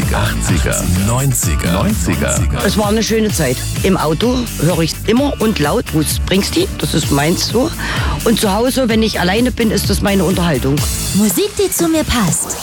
80er, 90er. Es war eine schöne Zeit. Im Auto höre ich immer und laut Bruce Springsteen, das ist meins so. Und zu Hause, wenn ich alleine bin, ist das meine Unterhaltung. Musik, die zu mir passt.